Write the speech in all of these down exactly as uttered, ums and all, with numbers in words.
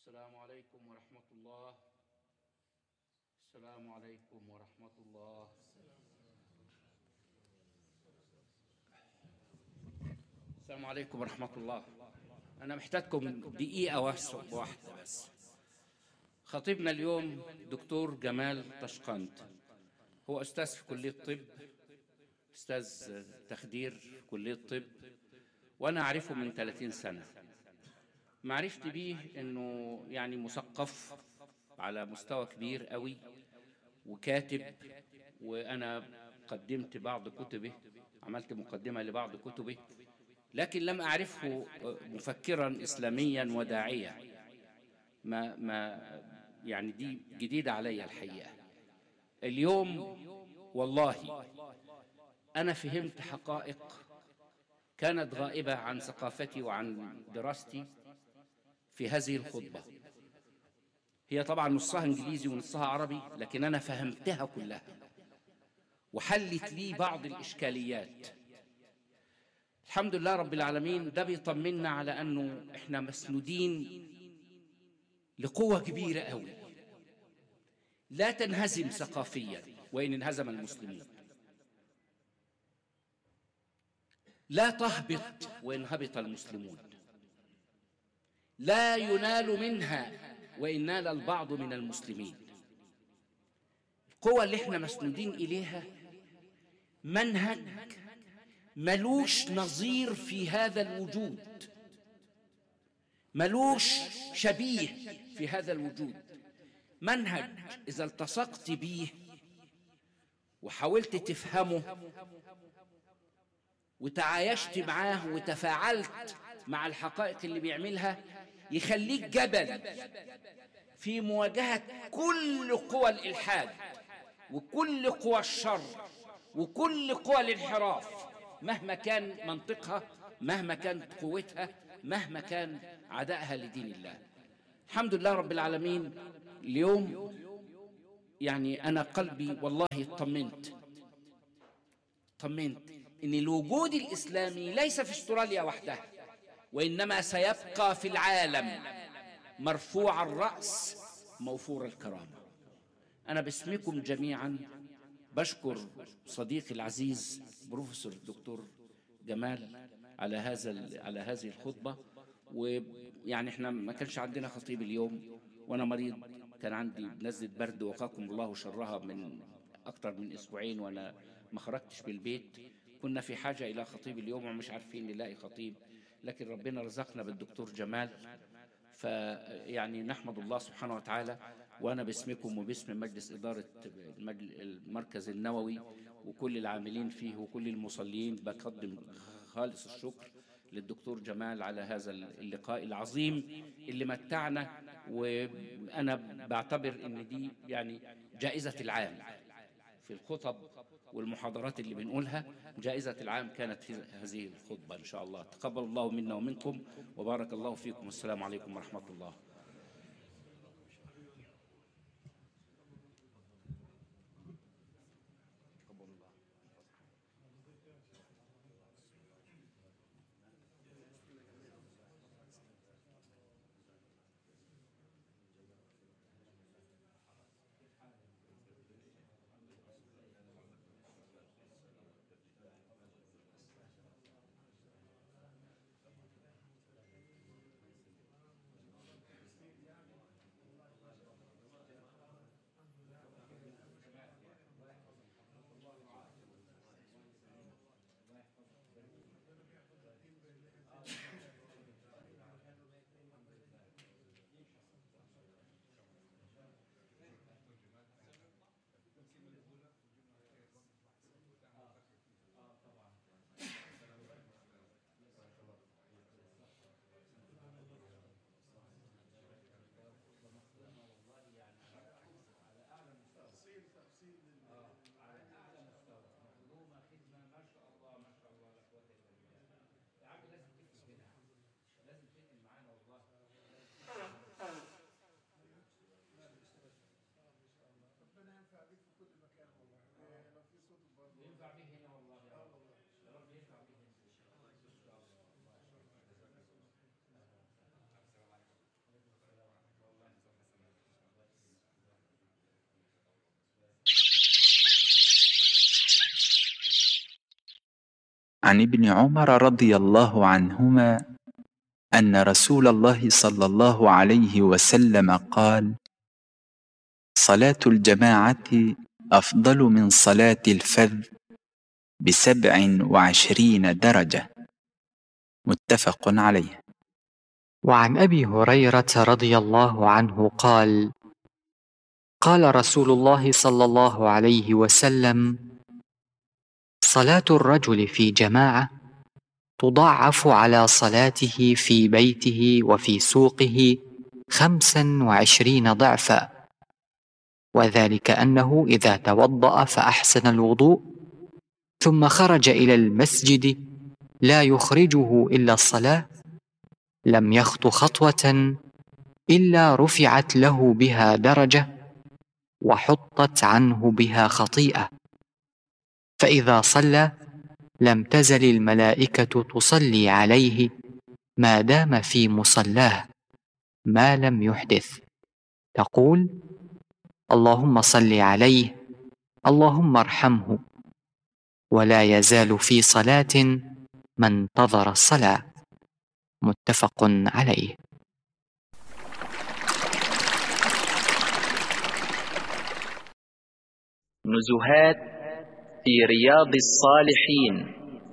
السلام عليكم ورحمة الله. السلام عليكم ورحمة الله. السلام عليكم ورحمة الله. أنا محتاجكم دقيقة واحدة بس. خطيبنا اليوم دكتور جمال طشقنت، هو أستاذ في كلية الطب، أستاذ تخدير في كلية الطب، وأنا أعرفه من ثلاثين سنة. معرفتي بيه إنه يعني مثقف على مستوى كبير قوي وكاتب، وأنا قدمت بعض كتبه، عملت مقدمة لبعض كتبه، لكن لم أعرفه مفكرا إسلاميا وداعيا. ما ما يعني دي جديدة علي الحقيقة. اليوم والله أنا فهمت حقائق كانت غائبة عن ثقافتي وعن دراستي في هذه الخطبة. هي طبعا نصها إنجليزي ونصها عربي، لكن أنا فهمتها كلها وحلت لي بعض الإشكاليات. الحمد لله رب العالمين. ده بيطمنا على أنه إحنا مسنودين لقوة كبيرة قوي لا تنهزم ثقافيا وإن انهزم المسلمون، لا تهبط وإن هبط المسلمون، لا ينال منها وإن نال البعض من المسلمين. القوة اللي احنا مسنودين إليها منهج ملوش نظير في هذا الوجود، ملوش شبيه في هذا الوجود. منهج إذا التصقت به وحاولت تفهمه وتعايشت معاه وتفاعلت مع الحقائق اللي بيعملها، يخليك جبل في مواجهة كل قوى الإلحاد وكل قوى الشر وكل قوى الانحراف، مهما كان منطقها، مهما كانت قوتها، مهما كان عدائها لدين الله. الحمد لله رب العالمين. اليوم يعني أنا قلبي والله اطمنت طمنت إن الوجود الإسلامي ليس في استراليا وحدها، وإنما سيبقى في العالم مرفوع الرأس موفور الكرامة. أنا باسمكم جميعا بشكر صديقي العزيز بروفيسور الدكتور جمال على هذا على هذه الخطبة. ويعني احنا ما كانش عندنا خطيب اليوم، وانا مريض، كان عندي نزلة برد وقاكم الله شرها من اكتر من اسبوعين، وانا ما خرجتش بالبيت. كنا في حاجة الى خطيب اليوم ومش عارفين نلاقي خطيب، لكن ربنا رزقنا بالدكتور جمال. فيعني نحمد الله سبحانه وتعالى. وأنا باسمكم وباسم مجلس إدارة المركز النووي وكل العاملين فيه وكل المصلين بقدم خالص الشكر للدكتور جمال على هذا اللقاء العظيم اللي متعنا. وأنا بعتبر إن دي يعني جائزة العام في الخطب والمحاضرات اللي بنقولها. جائزة العام كانت في هذه الخطبة إن شاء الله. تقبل الله منا ومنكم وبارك الله فيكم. والسلام عليكم ورحمة الله. عن ابن عمر رضي الله عنهما أن رسول الله صلى الله عليه وسلم قال: صلاة الجماعة أفضل من صلاة الفذ بسبع وعشرين درجة. متفق عليه. وعن أبي هريرة رضي الله عنه قال: قال رسول الله صلى الله عليه وسلم: صلاة الرجل في جماعة تضاعف على صلاته في بيته وفي سوقه خمسا وعشرين ضعفا، وذلك أنه إذا توضأ فأحسن الوضوء ثم خرج إلى المسجد لا يخرجه إلا الصلاة، لم يخط خطوة إلا رفعت له بها درجة وحطت عنه بها خطيئة، فإذا صلى لم تزل الملائكة تصلي عليه ما دام في مصلاه ما لم يحدث، تقول: اللهم صل عليه، اللهم ارحمه، ولا يزال في صلاة ما انتظر الصلاة. متفق عليه. نزهات في رياض الصالحين.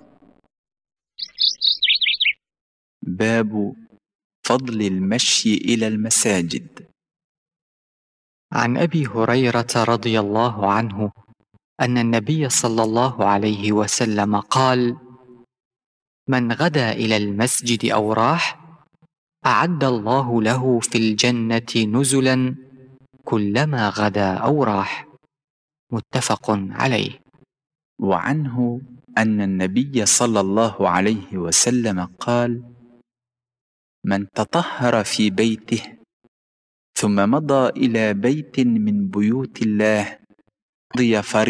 باب فضل المشي إلى المساجد. عن أبي هريرة رضي الله عنه أن النبي صلى الله عليه وسلم قال: من غدا إلى المسجد أو راح أعد الله له في الجنة نزلا كلما غدا أو راح. متفق عليه. وعنه أن النبي صلى الله عليه وسلم قال: من تطهر في بيته ثم مضى إلى بيت من بيوت الله قضي فريضة